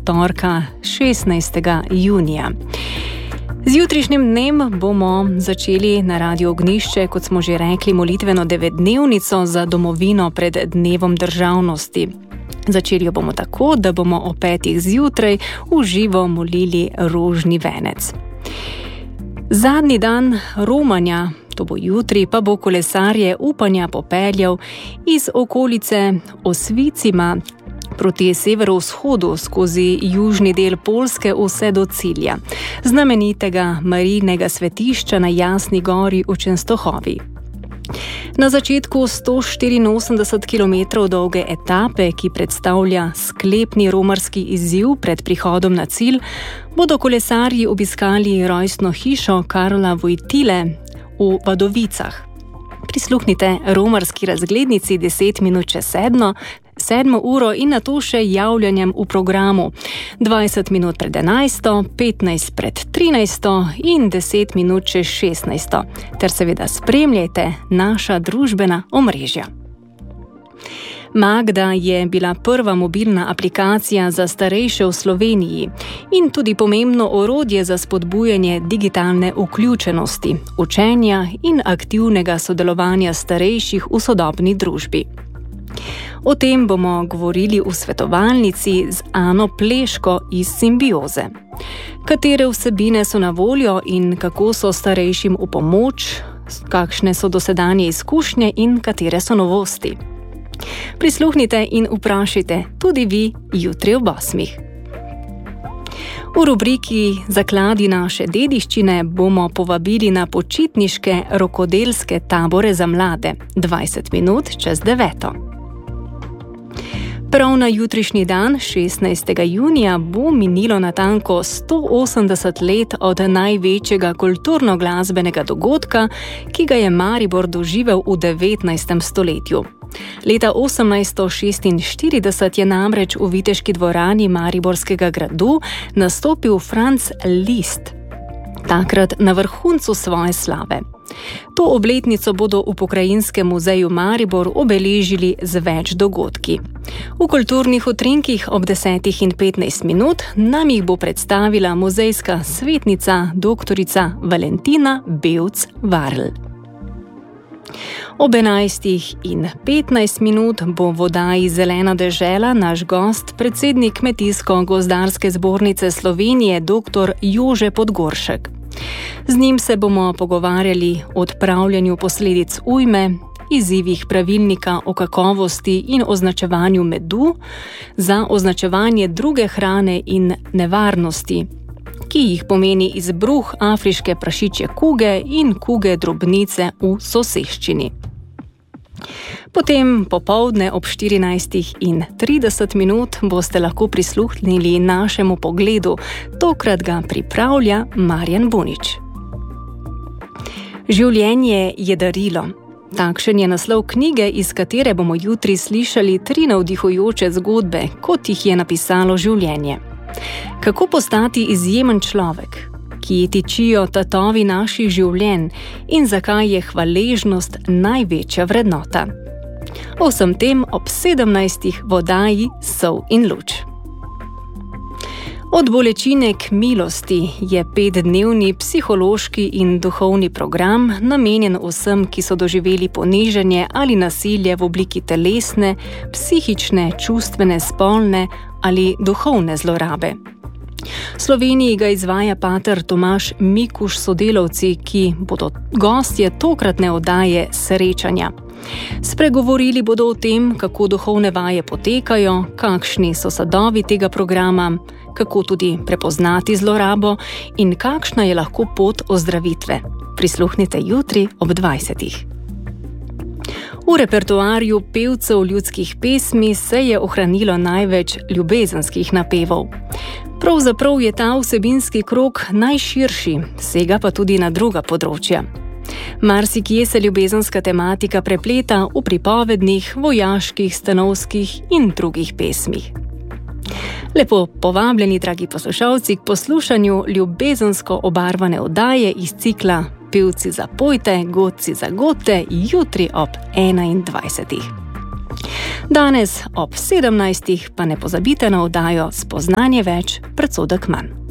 torka 16. junija. Z jutrišnjim dnem bomo začeli na Radiu Ognjišče, kot smo že rekli, molitveno 9-dnevnico za domovino pred Dnevom državnosti. Začeli jo bomo tako, da bomo o 5. zjutraj v živo molili rožni venec. Zadnji dan romanja, to bo jutri, pa bo kolesarje upanja popeljal iz okolice Osvicima proti severovzhodu skozi južni del Poljske vse do cilja, znamenitega Marijinega svetišča na Jasni gori v Čenstohovi. Na začetku 184 km dolge etape, ki predstavlja sklepni romarski izziv pred prihodom na cilj, bodo kolesarji obiskali rojstno hišo Karla Vojtile v Vadovicah. Prisluhnite romarski razglednici 10 minut čez 7 uro in nato še javljanjem v programu 20 minut pred 11, 15 pred 13 in 10 minut čez 16, ter seveda spremljajte naša družbena omrežja. Magda je bila prva mobilna aplikacija za starejše v Sloveniji in tudi pomembno orodje za spodbujanje digitalne vključenosti, učenja in aktivnega sodelovanja starejših v sodobni družbi. O tem bomo govorili v svetovalnici z Ano Pleško iz Simbioze. Katere vsebine so na voljo in kako so starejšim v pomoč, kakšne so dosedanje izkušnje in katere so novosti. Prisluhnite in vprašajte tudi vi jutri ob 8. V rubriki Zakladi naše dediščine bomo povabili na počitniške rokodelske tabore za mlade 20 minut čez 9. Prav na jutrišnji dan, 16. junija, bo minilo natanko 180 let od največjega kulturno-glasbenega dogodka, ki ga je Maribor doživel v 19. stoletju. Leta 1846 je namreč v Viteški dvorani Mariborskega gradu nastopil Franz Liszt, takrat na vrhuncu svoje slave. To obletnico bodo v Pokrajinskem muzeju Maribor obeležili z več dogodki. V kulturnih utrinkih ob 10:15 minut nam jih bo predstavila muzejska svetnica doktorica Valentina Bevc-Varl. Ob 11:15 minut bo v oddaji Zelena dežela naš gost, predsednik Kmetijsko-gozdarske zbornice Slovenije, dr. Jože Podgoršek. Z njim se bomo pogovarjali o odpravljanju posledic ujme, izzivih pravilnika o kakovosti in označevanju medu, za označevanje druge hrane in nevarnosti, ki jih pomeni izbruh afriške prašičje kuge in kuge drobnice v soseščini. Potem popoldne ob 14:30 minut boste lahko prisluhnili našemu pogledu, tokrat ga pripravlja Marjan Bunič. Življenje je darilo. Takšen je naslov knjige, iz katere bomo jutri slišali 3 navdihujoče zgodbe, kot jih je napisalo življenje. Kako postati izjemen človek? Kje tičijo tatovi naših življenj in zakaj je hvaležnost največja vrednota? O vsem tem ob 17. v oddaji Sol in luč. Od bolečine k milosti je 5-dnevni psihološki in duhovni program namenjen vsem, ki so doživeli ponižanje ali nasilje v obliki telesne, psihične, čustvene, spolne ali duhovne zlorabe. V Sloveniji ga izvaja pater Tomaž Mikuš sodelavci, ki bodo gostje tokratne oddaje Srečanja. Spregovorili bodo o tem, kako duhovne vaje potekajo, kakšni so sadovi tega programa, kako tudi prepoznati zlorabo in kakšna je lahko pot ozdravitve. Prisluhnite jutri ob 20. V repertoarju pevcev ljudskih pesmi se je ohranilo največ ljubezenskih napevov. Pravzaprav je ta vsebinski krog najširši, sega pa tudi na druga področja. Marsikje se ljubezenska tematika prepleta v pripovednih, vojaških, stanovskih in drugih pesmih. Lepo povabljeni, dragi poslušalci, k poslušanju ljubezensko obarvane oddaje iz cikla Pevci zapojte, godci zagote, jutri ob 21. Danes ob 17. pa ne pozabite na oddajo Spoznanje več, predsodek manj.